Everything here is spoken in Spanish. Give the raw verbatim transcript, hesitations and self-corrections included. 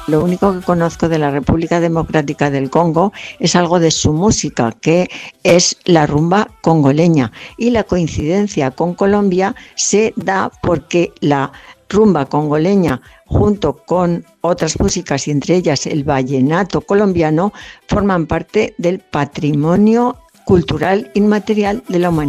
Lo único que conozco de la República Democrática del Congo es algo de su música, que es la rumba congoleña. Y la coincidencia con Colombia se da porque la rumba congoleña, junto con otras músicas y entre ellas el vallenato colombiano, forman parte del patrimonio cultural inmaterial de la humanidad.